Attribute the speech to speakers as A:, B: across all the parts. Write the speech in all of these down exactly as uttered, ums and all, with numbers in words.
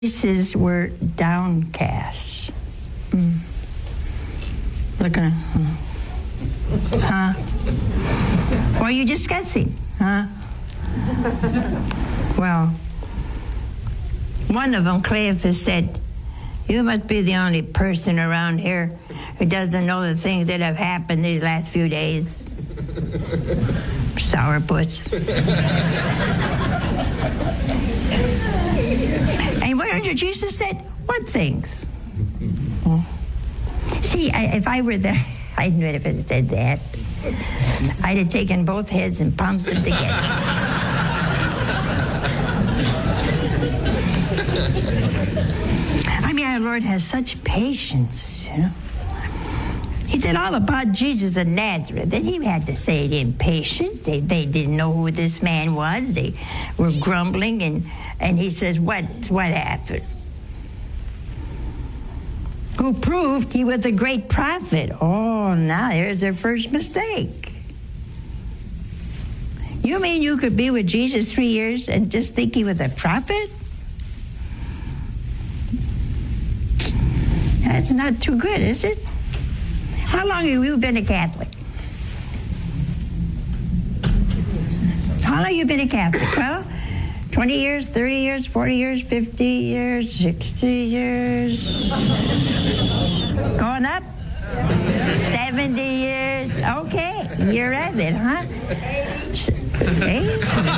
A: faces were downcast. Mm. Looking at, huh? What are you discussing, huh? Well, one of them, Cleophas, said, "You must be the only person around here who doesn't know the things that have happened these last few days." Sourpuss. And what did Jesus said? What things? Oh. See, I, if I were there, I admit if it said that, I'd have taken both heads and pounced them together. I mean, our Lord has such patience, you know. He said all about Jesus of Nazareth, and he had to say it impatient. They, they didn't know who this man was. They were grumbling, and, and he says, what, what happened? Who proved he was a great prophet. Oh, now there's their first mistake. You mean you could be with Jesus three years and just think he was a prophet? That's not too good, is it? How long have you been a Catholic? How long have you been a Catholic? Well, twenty years, thirty years, forty years, fifty years, sixty years. Going up? seventy years. Okay, you're at it, huh? Hey?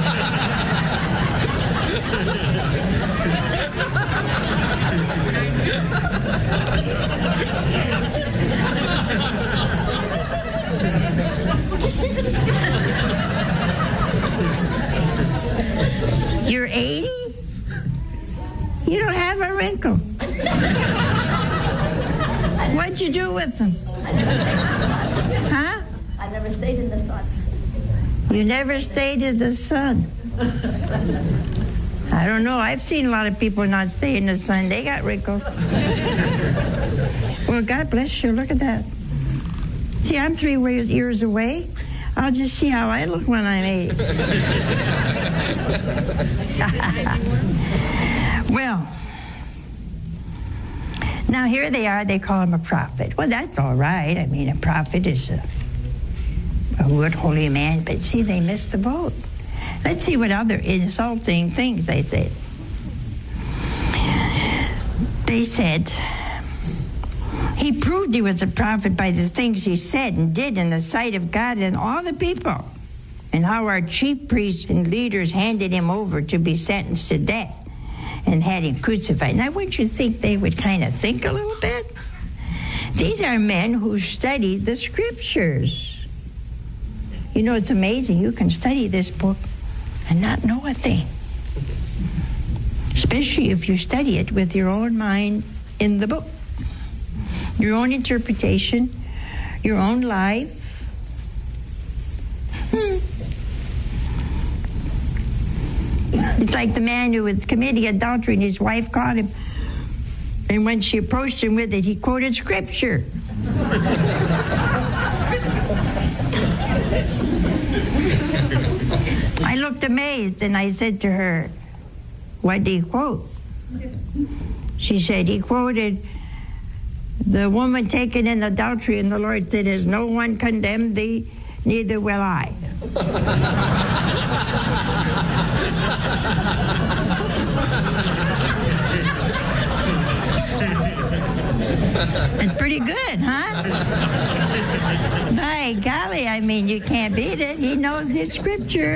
A: You're eighty? You don't have a wrinkle. What'd you do with them? Huh?
B: I never stayed in the sun.
A: You never stayed in the sun. I don't know. I've seen a lot of people not stay in the sun. They got wrinkles. Well, God bless you. Look at that. See, I'm three years away. I'll just see how I look when I'm eighty. Well, now here they are. They call him a prophet. Well, that's all right. I mean, a prophet is a, a good, holy man. But see, they missed the boat. Let's see what other insulting things they said. They said, he proved he was a prophet by the things he said and did in the sight of God and all the people, and how our chief priests and leaders handed him over to be sentenced to death and had him crucified. Now, wouldn't you think they would kind of think a little bit? These are men who study the scriptures. You know, it's amazing. You can study this book and not know a thing, especially if you study it with your own mind in the book, your own interpretation, your own life. Hmm. It's like the man who was committing adultery and his wife caught him, and when she approached him with it, he quoted scripture. I looked amazed, and I said to her, "What did he quote?" She said, he quoted the woman taken in adultery, and the Lord said, "Has no one condemned thee? Neither will I." It's pretty good, huh? By golly, I mean, you can't beat it. He knows his scripture.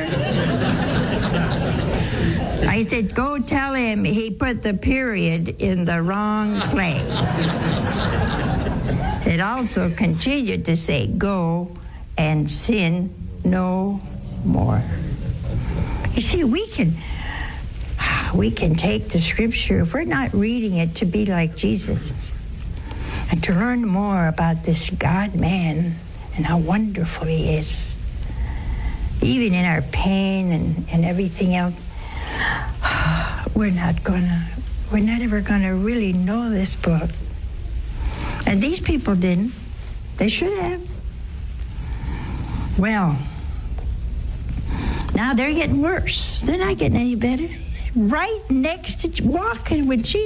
A: I said, go tell him he put the period in the wrong place. It also continued to say, go and sin no more. You see, we can, we can take the scripture, if we're not reading it, to be like Jesus, and to learn more about this God-man and how wonderful he is. Even in our pain and, and everything else, we're not gonna, we're not ever gonna really know this book. And these people didn't. They should have. Well, now they're getting worse. They're not getting any better. They're right next to walking with Jesus.